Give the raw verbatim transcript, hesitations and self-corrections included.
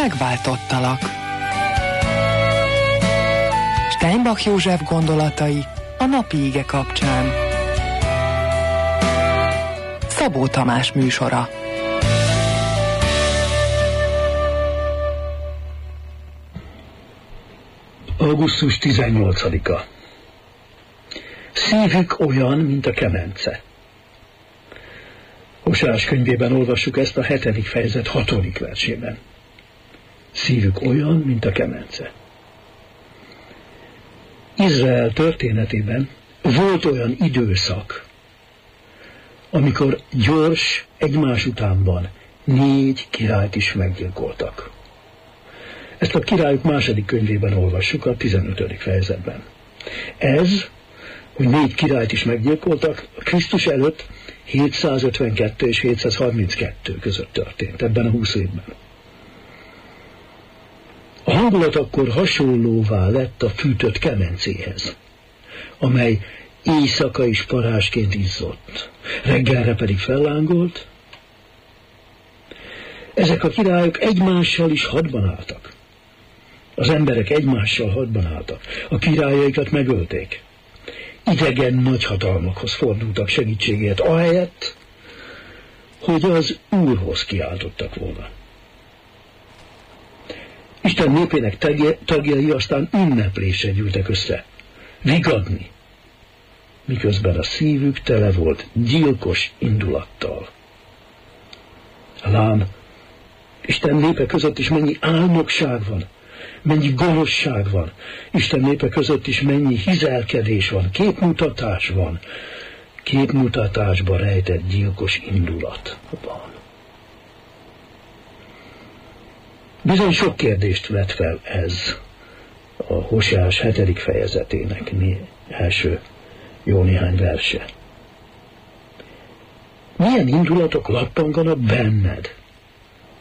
megváltottalak. Steinbach József gondolatai a napi ige kapcsán. Szabó Tamás műsora. augusztus tizennyolcadika. Szívük olyan, mint a kemence. Hoseás könyvében olvassuk ezt a hetedik fejezet hatodik versében. Szívük olyan, mint a kemence. Izrael történetében volt olyan időszak, amikor gyors, egymás utánban négy királyt is meggyilkoltak. Ezt a királyok második könyvében olvassuk a tizenötödik fejezetben. Ez, hogy négy királyt is meggyilkoltak, Krisztus előtt hétszázötvenkettő és hétszázharminckettő között történt, ebben a húsz évben. A hangulat akkor hasonlóvá lett a fűtött kemencéhez, amely éjszaka is parázsként izzott, reggelre pedig fellángolt. Ezek a királyok egymással is hadban álltak. Az emberek egymással hadban álltak, a királyaikat megölték. Idegen nagyhatalmakhoz fordultak segítségért, ahelyett, hogy az Úrhoz kiáltottak volna. Isten népének tagjai aztán ünneplésre gyűltek össze, vigadni, miközben a szívük tele volt gyilkos indulattal. Lám, Isten népe között is mennyi álnokság van, mennyi gonoszság van, Isten népe között is mennyi hizelkedés van, képmutatás van, képmutatásba rejtett gyilkos indulat van. Bizony sok kérdést vet fel ez a Hoseás hetedik fejezetének első jó néhány verse. Milyen indulatok lappanganak benned?